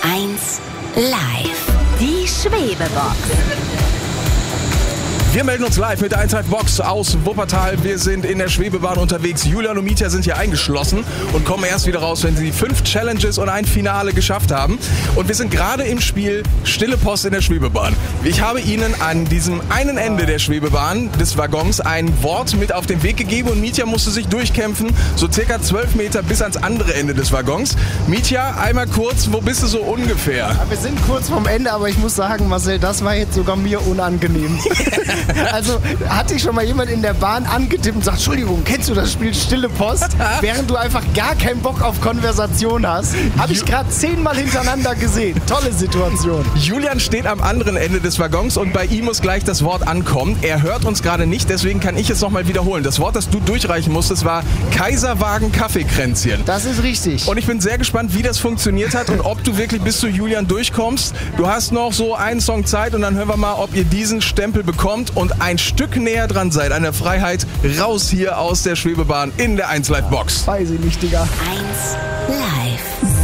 1 live. Die Schwebebox. Wir melden uns live mit der 1 Live Box aus Wuppertal. Wir sind in der Schwebebahn unterwegs. Julian und Mietja sind hier eingeschlossen und kommen erst wieder raus, wenn sie 5 Challenges und ein Finale geschafft haben. Und wir sind gerade im Spiel Stille Post in der Schwebebahn. Ich habe Ihnen an diesem einen Ende der Schwebebahn, des Waggons, ein Wort mit auf den Weg gegeben und Mietja musste sich durchkämpfen, so circa 12 Meter bis ans andere Ende des Waggons. Mietja, einmal kurz, wo bist du so ungefähr? Ja, wir sind kurz vorm Ende, aber ich muss sagen, Marcel, das war jetzt sogar mir unangenehm. Also hat dich schon mal jemand in der Bahn angetippt und sagt, Entschuldigung, kennst du das Spiel Stille Post? Während du einfach gar keinen Bock auf Konversation hast. Habe ich gerade 10-mal hintereinander gesehen. Tolle Situation. Julian steht am anderen Ende des Waggons und bei ihm muss gleich das Wort ankommen. Er hört uns gerade nicht, deswegen kann ich es nochmal wiederholen. Das Wort, das du durchreichen musstest, war Kaiserwagen Kaffeekränzchen. Das ist richtig. Und ich bin sehr gespannt, wie das funktioniert hat und ob du wirklich bis zu Julian durchkommst. Du hast noch so einen Song Zeit und dann hören wir mal, ob ihr diesen Stempel bekommt und ein Stück näher dran seid an der Freiheit. Raus hier aus der Schwebebahn in der 1 Live Box. Weiß ich nicht, Digga. 1 live.